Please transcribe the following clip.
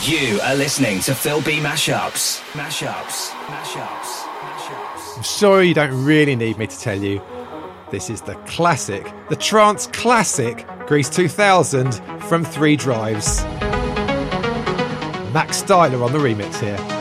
You are listening to Phil B Mashups. I'm sure you don't really need me to tell you. This is the classic, the trance classic, Grease 2000 from 3 Drives. Max Styler on the remix here.